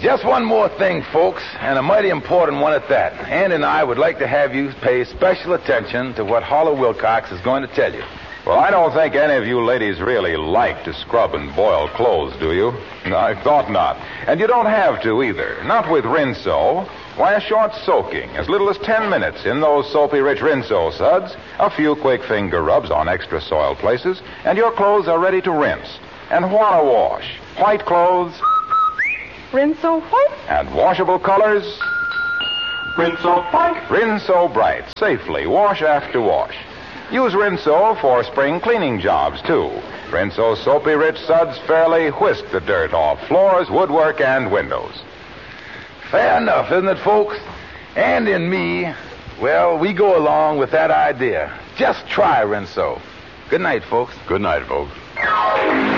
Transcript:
Just one more thing, folks, and a mighty important one at that. Ann and I would like to have you pay special attention to what Harlow Wilcox is going to tell you. Well, I don't think any of you ladies really like to scrub and boil clothes, do you? I thought not. And you don't have to either. Not with Rinso. Why, a short soaking, as little as 10 minutes in those soapy-rich Rinso suds, a few quick finger rubs on extra soiled places, and your clothes are ready to rinse. And what a wash. White clothes. Rinso what? And washable colors. Rinso bright. Rinso bright. Safely, wash after wash. Use Rinso for spring cleaning jobs, too. Rinso soapy-rich suds fairly whisk the dirt off floors, woodwork, and windows. Fair enough, isn't it, folks? And in me, well, we go along with that idea. Just try Rinso. Good night, folks. Good night, folks.